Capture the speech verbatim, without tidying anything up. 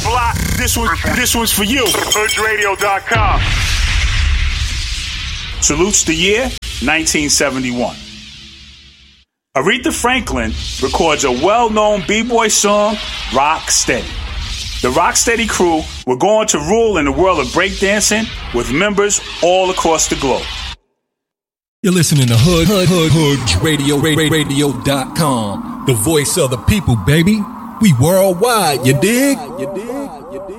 block, this one, this one's for you. Hood radio dot com. Salutes the year nineteen seventy-one. Aretha Franklin records a well-known b-boy song, Rock Steady. The Rocksteady crew were going to rule in the world of breakdancing with members all across the globe. You're listening to Hood, Hood, Hood, Hood Radio, radio dot com. The voice of the people, baby. We worldwide, you dig? You dig? You dig?